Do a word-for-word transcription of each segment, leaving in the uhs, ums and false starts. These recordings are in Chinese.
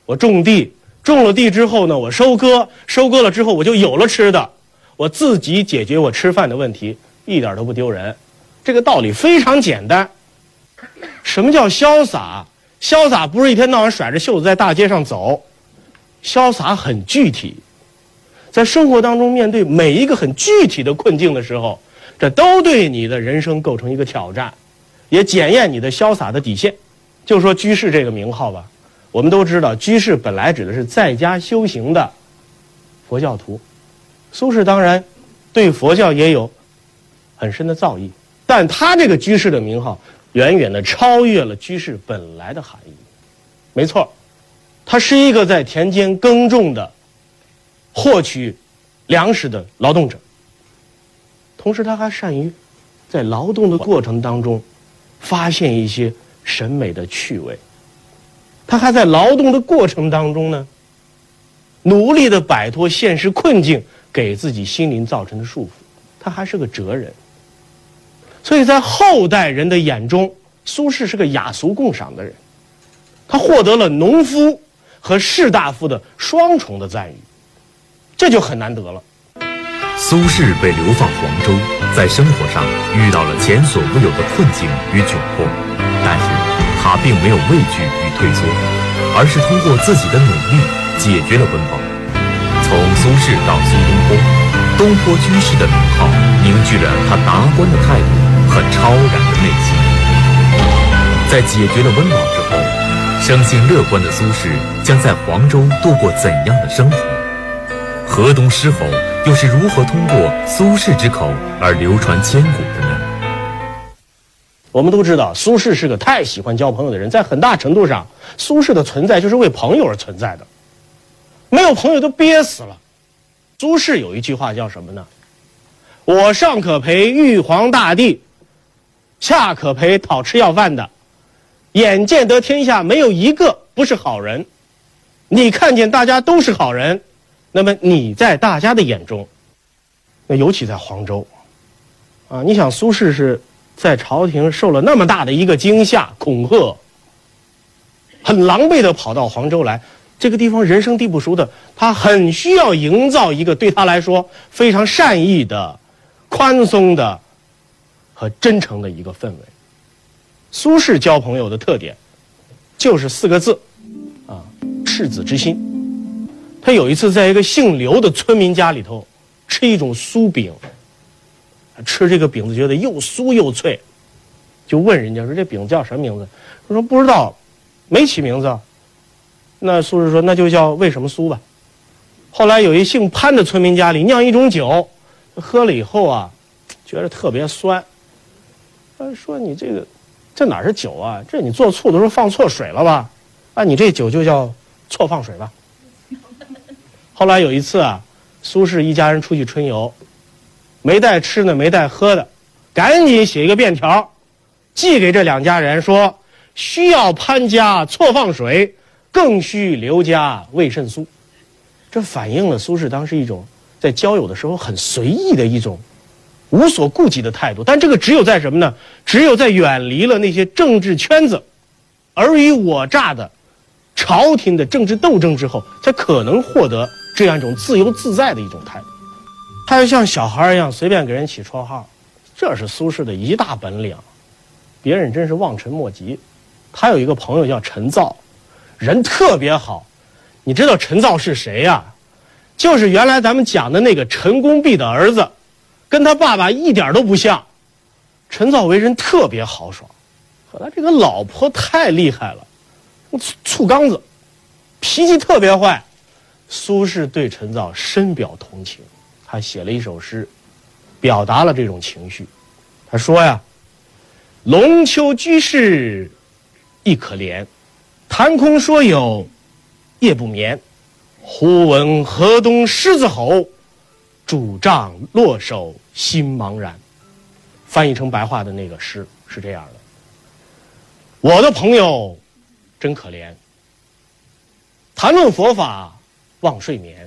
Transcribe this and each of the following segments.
我种地，种了地之后呢，我收割，收割了之后我就有了吃的，我自己解决我吃饭的问题，一点都不丢人。这个道理非常简单。什么叫潇洒？潇洒不是一天到晚甩着袖子在大街上走，潇洒很具体。在生活当中面对每一个很具体的困境的时候，这都对你的人生构成一个挑战，也检验你的潇洒的底线。就说居士这个名号吧，我们都知道居士本来指的是在家修行的佛教徒，苏轼当然对佛教也有很深的造诣，但他这个居士的名号远远的超越了居士本来的含义。没错，他是一个在田间耕种的获取粮食的劳动者，同时他还善于在劳动的过程当中发现一些审美的趣味，他还在劳动的过程当中呢努力的摆脱现实困境给自己心灵造成的束缚，他还是个哲人。所以在后代人的眼中，苏轼是个雅俗共赏的人，他获得了农夫和士大夫的双重的赞誉，这就很难得了。 苏轼被流放黄州，在生活上遇到了前所未有的困境与窘迫，但是他并没有畏惧与退缩，而是通过自己的努力解决了温饱。从苏轼到苏东坡，东坡居士的名号凝聚了他达观的态度和超然的内心。在解决了温饱之后，生性乐观的苏轼将在黄州度过怎样的生活？河东狮吼又是如何通过苏轼之口而流传千古的呢？ 我们都知道苏轼是个太喜欢交朋友的人，在很大程度上苏轼的存在就是为朋友而存在的，没有朋友都憋死了。苏轼有一句话叫什么呢？我上可陪玉皇大帝，下可陪讨吃要饭的，眼见得天下没有一个不是好人，你看见大家都是好人，那么你在大家的眼中，那尤其在黄州啊，你想苏轼是在朝廷受了那么大的一个惊吓恐吓，很狼狈的跑到黄州来，这个地方人生地不熟的，他很需要营造一个对他来说非常善意的、宽松的和真诚的一个氛围。苏轼交朋友的特点就是四个字啊，赤子之心。他有一次在一个姓刘的村民家里头吃一种酥饼，吃这个饼子觉得又酥又脆，就问人家说这饼叫什么名字？他说不知道，没起名字。那苏轼说那就叫为什么酥吧。后来有一姓潘的村民家里酿一种酒，喝了以后啊觉得特别酸，他说你这个这哪是酒啊，这你做醋的时候放错水了吧，啊你这酒就叫错放水吧。后来有一次啊，苏轼一家人出去春游，没带吃的没带喝的，赶紧写一个便条寄给这两家人，说需要潘家错放水，更需刘家味甚酥。这反映了苏轼当时一种在交友的时候很随意的一种无所顾忌的态度，但这个只有在什么呢？只有在远离了那些政治圈子尔虞我诈的朝廷的政治斗争之后，才可能获得这样一种自由自在的一种态度。他就像小孩一样随便给人起绰号，这是苏轼的一大本领，别人真是望尘莫及。他有一个朋友叫陈造，人特别好。你知道陈造是谁呀？就是原来咱们讲的那个陈公弼的儿子，跟他爸爸一点都不像。陈造为人特别豪爽，可他这个老婆太厉害了，醋缸子，脾气特别坏。苏轼对陈造深表同情，他写了一首诗表达了这种情绪。他说呀，龙丘居士亦可怜，谈空说有夜不眠，忽闻河东狮子吼，拄杖落手心茫然。翻译成白话的那个诗是这样的：我的朋友真可怜，谈论佛法忘睡眠，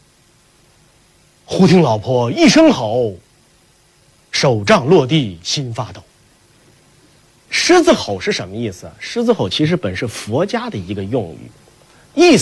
忽听老婆一声吼，手杖落地心发抖。狮子吼是什么意思啊？狮子吼其实本是佛家的一个用语，意思